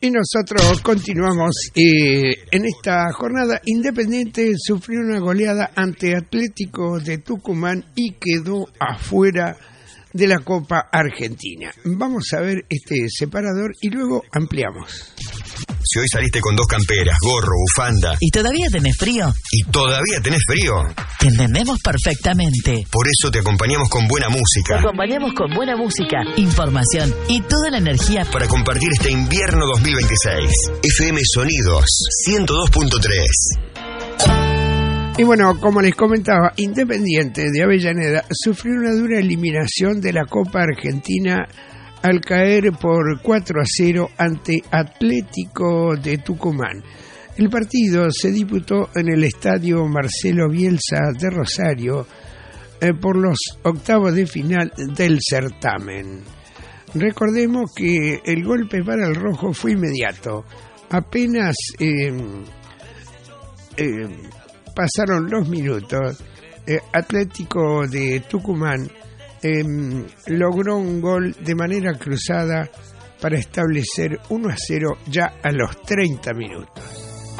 Y nosotros continuamos en esta jornada. Independiente sufrió una goleada ante Atlético de Tucumán y quedó afuera de la Copa Argentina. Vamos a ver este separador y luego ampliamos. Si hoy saliste con 2 camperas, gorro, bufanda... ¿Y todavía tenés frío? ¿Y todavía tenés frío? Te entendemos perfectamente. Por eso te acompañamos con buena música. Te acompañamos con buena música, información y toda la energía para compartir este invierno 2026. FM Sonidos 102.3. Y bueno, como les comentaba, Independiente de Avellaneda sufrió una dura eliminación de la Copa Argentina al caer por 4-0 ante Atlético de Tucumán. El partido se disputó en el estadio Marcelo Bielsa de Rosario por los octavos de final del certamen. Recordemos que el golpe para el rojo fue inmediato. Apenas pasaron los minutos, Atlético de Tucumán logró un gol de manera cruzada para establecer 1-0 ya a los 30 minutos.